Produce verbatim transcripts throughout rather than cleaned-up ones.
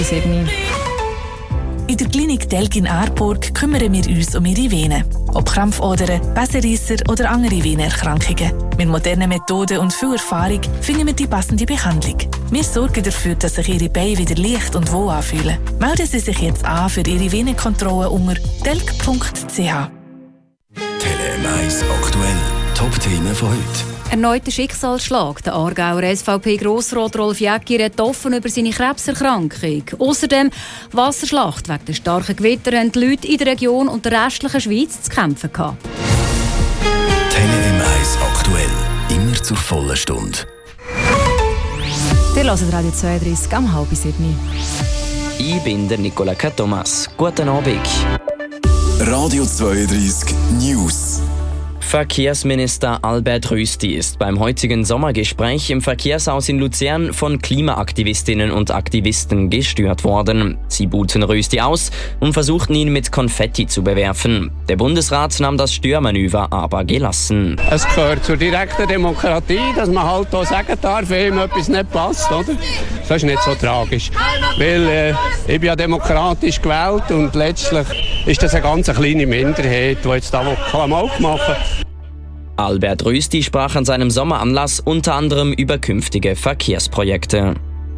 In der Klinik Telg in Aarburg kümmern wir uns um Ihre Venen. Ob Krampfadern, Besenreisser oder andere Venenerkrankungen. Mit modernen Methoden und viel Erfahrung finden wir die passende Behandlung. Wir sorgen dafür, dass sich Ihre Beine wieder leicht und wohl anfühlen. Melden Sie sich jetzt an für Ihre Venenkontrolle unter telg punkt c h. Tele eins aktuell. Top-Themen von heute. Erneuter Schicksalsschlag. Der Aargauer S V P-Grossrat Rolf Jäcki redet offen über seine Krebserkrankung. Außerdem Wasserschlacht. Wegen der starken Gewitter haben die Leute in der Region und der restlichen Schweiz zu kämpfen gehabt. Tele eins aktuell. Immer zur vollen Stunde. Ihr hört Radio zweiunddreißig am halb sieben. Ich bin der Nicola K. Thomas. Guten Abend. Radio zweiunddreißig News. Verkehrsminister Albert Rösti ist beim heutigen Sommergespräch im Verkehrshaus in Luzern von Klimaaktivistinnen und Aktivisten gestört worden. Sie buhten Rösti aus und versuchten ihn mit Konfetti zu bewerfen. Der Bundesrat nahm das Störmanöver aber gelassen. Es gehört zur direkten Demokratie, dass man halt auch sagen darf, wenn ihm etwas nicht passt, oder? Das ist nicht so tragisch, weil äh, ich bin ja demokratisch gewählt und letztlich ist das eine ganz kleine Minderheit, die jetzt da Klamauk machen. Albert Rösti sprach an seinem Sommeranlass unter anderem über künftige Verkehrsprojekte.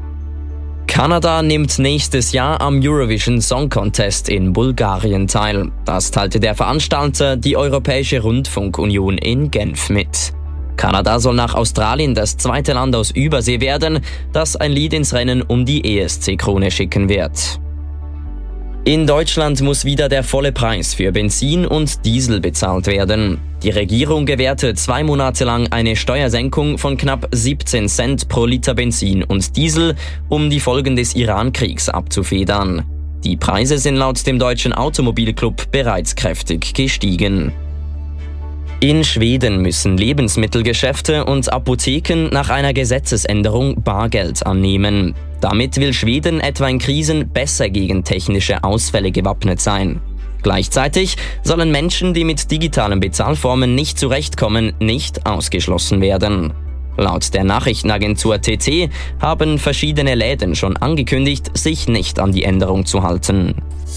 Kanada nimmt nächstes Jahr am Eurovision Song Contest in Bulgarien teil. Das teilte der Veranstalter, die Europäische Rundfunkunion in Genf, mit. Kanada soll nach Australien das zweite Land aus Übersee werden, das ein Lied ins Rennen um die E S C-Krone schicken wird. In Deutschland muss wieder der volle Preis für Benzin und Diesel bezahlt werden. Die Regierung gewährte zwei Monate lang eine Steuersenkung von knapp siebzehn Cent pro Liter Benzin und Diesel, um die Folgen des Iran-Kriegs abzufedern. Die Preise sind laut dem Deutschen Automobilclub bereits kräftig gestiegen. In Schweden müssen Lebensmittelgeschäfte und Apotheken nach einer Gesetzesänderung Bargeld annehmen. Damit will Schweden etwa in Krisen besser gegen technische Ausfälle gewappnet sein. Gleichzeitig sollen Menschen, die mit digitalen Bezahlformen nicht zurechtkommen, nicht ausgeschlossen werden. Laut der Nachrichtenagentur T T haben verschiedene Läden schon angekündigt, sich nicht an die Änderung zu halten.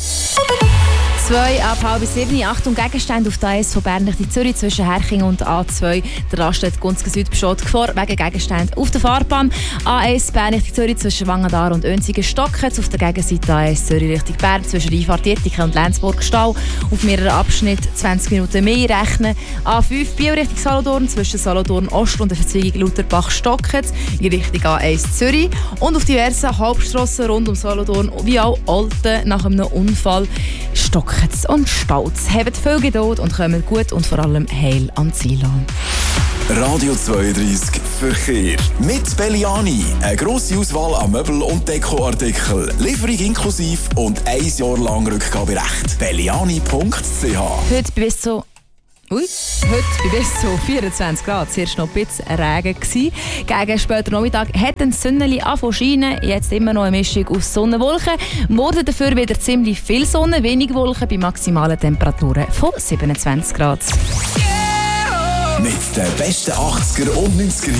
zwei ab halb sieben. Achtung, Gegenstände auf der A eins von Bern Richtung Zürich zwischen Herching und A zwei. Der Raststätte Gunzgen Süd besteht Gefahr wegen Gegenständen auf der Fahrbahn. A eins Bern Richtung Zürich zwischen Wangendar und Önsigen Stockens. Auf der Gegenseite A eins Zürich Richtung Bern zwischen Einfahrt Dietike und Lenzburg Stau. Auf mehreren Abschnitten zwanzig Minuten mehr rechnen. A fünf Biel Richtung Solothurn zwischen Solothurn Ost und der Verzweigung Lutherbach Stockens in Richtung A eins Zürich. Und auf diversen Hauptstrassen rund um Solothurn wie auch Olten nach einem Unfall Stockens und Stauz. Habt viel Geduld und kommt gut und vor allem heil ans Ziel an. Radio zweiunddreißig Verkehr. Mit Belliani. Eine grosse Auswahl an Möbel- und Dekoartikeln. Lieferung inklusiv und ein Jahr lang Rückgaberecht. belliani punkt c h. Heute bis zu Ui, heute bei bis zu vierundzwanzig Grad. Zuerst noch ein bisschen Regen gewesen. Gegen später Nachmittag hat ein Sonnenli angefangen zu scheinen. Jetzt immer noch eine Mischung aus Sonnenwolken. Morgen dafür wieder ziemlich viel Sonne, wenig Wolken bei maximalen Temperaturen von siebenundzwanzig Grad. Mit den besten achtziger und neunziger